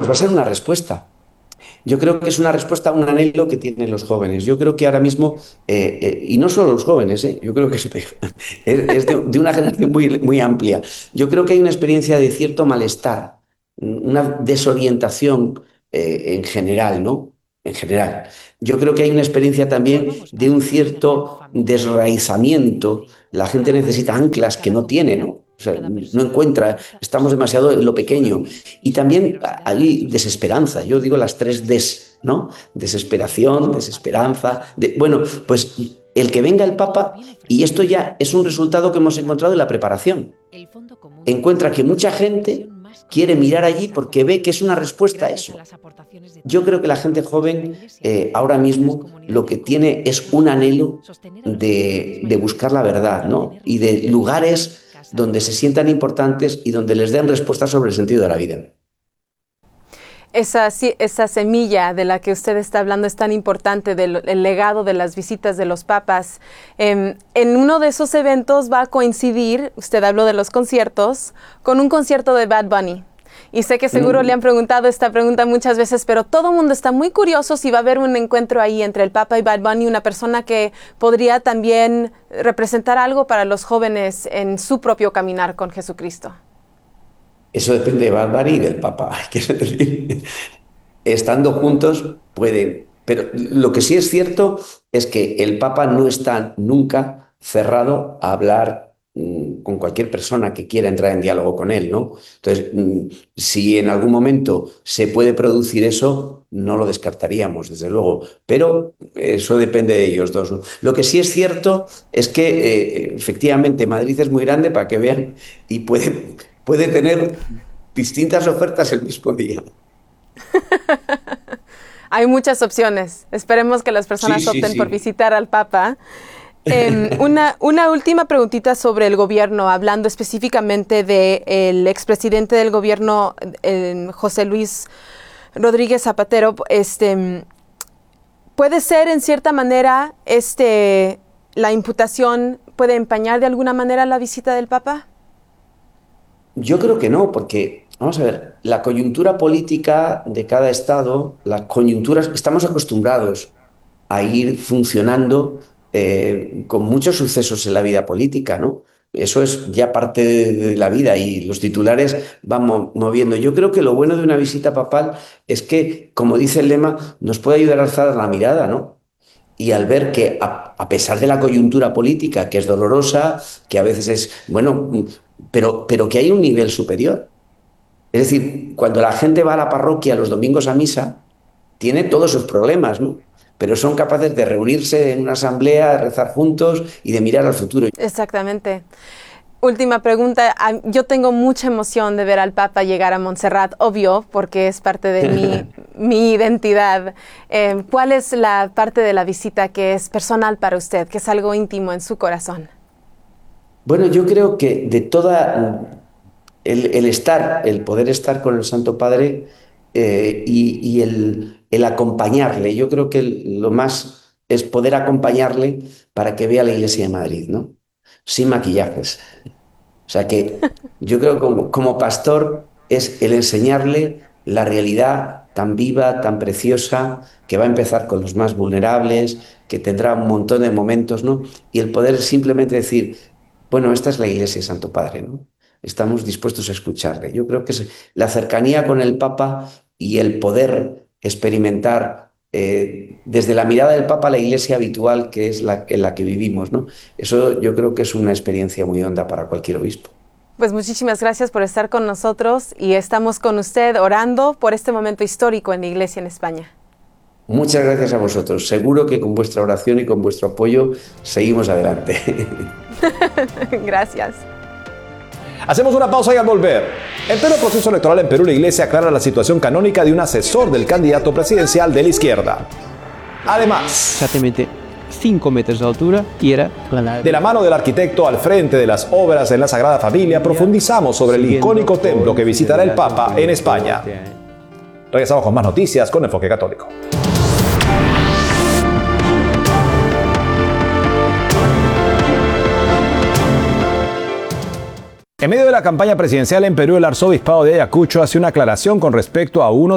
Pues va a ser una respuesta. Yo creo que es una respuesta a un anhelo que tienen los jóvenes. Yo creo que ahora mismo, y no solo los jóvenes, yo creo que es de una generación muy, muy amplia. Yo creo que hay una experiencia de cierto malestar, una desorientación en general, ¿no? En general. Yo creo que hay una experiencia también de un cierto desraizamiento. La gente necesita anclas que no tiene, ¿no? O sea, no encuentra, estamos demasiado en lo pequeño. Y también hay desesperanza, yo digo las 3 Ds, ¿no? Desesperación, desesperanza. Bueno, pues el que venga el Papa, y esto ya es un resultado que hemos encontrado en la preparación. Encuentra que mucha gente quiere mirar allí porque ve que es una respuesta a eso. Yo creo que la gente joven ahora mismo lo que tiene es un anhelo de buscar la verdad, ¿no? Y de lugares donde se sientan importantes y donde les den respuestas sobre el sentido de la vida. Esa semilla de la que usted está hablando es tan importante, el legado de las visitas de los papas. En uno de esos eventos va a coincidir, usted habló de los conciertos, con un concierto de Bad Bunny. Y sé que seguro le han preguntado esta pregunta muchas veces, pero todo el mundo está muy curioso si va a haber un encuentro ahí entre el Papa y Bad Bunny, una persona que podría también representar algo para los jóvenes en su propio caminar con Jesucristo. Eso depende de Bad Bunny y del Papa. Quiero decir, estando juntos pueden. Pero lo que sí es cierto es que el Papa no está nunca cerrado a hablar con cualquier persona que quiera entrar en diálogo con él, ¿no? Entonces, si en algún momento se puede producir eso, no lo descartaríamos, desde luego. Pero eso depende de ellos dos, ¿no? Lo que sí es cierto es que efectivamente Madrid es muy grande para que vean y puede tener distintas ofertas el mismo día. Hay muchas opciones. Esperemos que las personas opten por visitar al Papa. Una última preguntita sobre el gobierno, hablando específicamente del expresidente del gobierno, José Luis Rodríguez Zapatero. ¿Puede ser en cierta manera la imputación puede empañar de alguna manera la visita del Papa? Yo creo que no, porque, vamos a ver, la coyuntura política de cada estado, las coyunturas, estamos acostumbrados a ir funcionando con muchos sucesos en la vida política, ¿no? Eso es ya parte de la vida y los titulares van moviendo. Yo creo que lo bueno de una visita papal es que, como dice el lema, nos puede ayudar a alzar la mirada, ¿no? Y al ver que, a pesar de la coyuntura política, que es dolorosa, que a veces es, bueno, pero que hay un nivel superior. Es decir, cuando la gente va a la parroquia los domingos a misa, tiene todos sus problemas, ¿no? Pero son capaces de reunirse en una asamblea, de rezar juntos y de mirar al futuro. Exactamente. Última pregunta. Yo tengo mucha emoción de ver al Papa llegar a Montserrat, obvio, porque es parte de mi identidad. ¿Cuál es la parte de la visita que es personal para usted, que es algo íntimo en su corazón? Bueno, yo creo que de toda el poder estar con el Santo Padre y el acompañarle, yo creo que lo más es poder acompañarle para que vea la Iglesia de Madrid, ¿no? Sin maquillajes. O sea que yo creo que como pastor es el enseñarle la realidad tan viva, tan preciosa, que va a empezar con los más vulnerables, que tendrá un montón de momentos, ¿no? Y el poder simplemente decir, bueno, esta es la Iglesia de Santo Padre, ¿no? Estamos dispuestos a escucharle. Yo creo que es la cercanía con el Papa y el poder experimentar desde la mirada del Papa la Iglesia habitual, que es en la que vivimos, ¿no? Eso yo creo que es una experiencia muy honda para cualquier obispo. Pues muchísimas gracias por estar con nosotros y estamos con usted orando por este momento histórico en la Iglesia en España. Muchas gracias a vosotros. Seguro que con vuestra oración y con vuestro apoyo seguimos adelante. Gracias. Hacemos una pausa y al volver. En pleno proceso electoral en Perú, la Iglesia aclara la situación canónica de un asesor del candidato presidencial de la izquierda. Además, exactamente 5 metros de altura y era de la mano del arquitecto al frente de las obras en la Sagrada Familia, profundizamos sobre el icónico templo que visitará el Papa en España. Regresamos con más noticias con Enfoque Católico. En medio de la campaña presidencial en Perú, el arzobispado de Ayacucho hace una aclaración con respecto a uno